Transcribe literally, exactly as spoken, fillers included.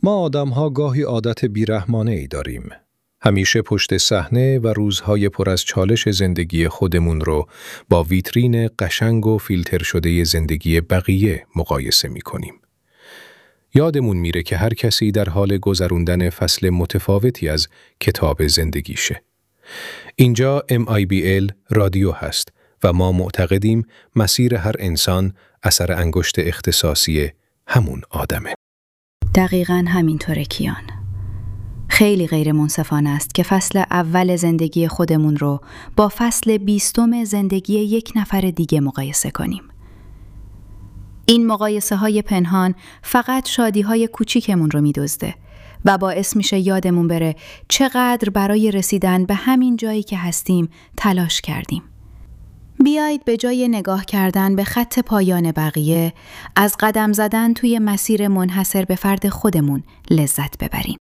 ما آدم‌ها گاهی عادت بیرحمانه‌ای داریم. همیشه پشت صحنه و روزهای پر از چالش زندگی خودمون رو با ویترین قشنگ و فیلتر شده زندگی بقیه مقایسه می‌کنیم. یادمون میره که هر کسی در حال گذروندن فصل متفاوتی از کتاب زندگیشه. اینجا ام آی بی ال رادیو هست و ما معتقدیم مسیر هر انسان اثر انگشت اختصاصی همون آدمه. دقیقاً همینطوره کیان. خیلی غیر منصفانه است که فصل اول زندگی خودمون رو با فصل بیستم زندگی یک نفر دیگه مقایسه کنیم. این مقایسه های پنهان فقط شادی های کوچیکمون رو می‌دزده و باعث میشه یادمون بره چقدر برای رسیدن به همین جایی که هستیم تلاش کردیم. بیایید به جای نگاه کردن به خط پایان بقیه، از قدم زدن توی مسیر منحصر به فرد خودمون لذت ببریم.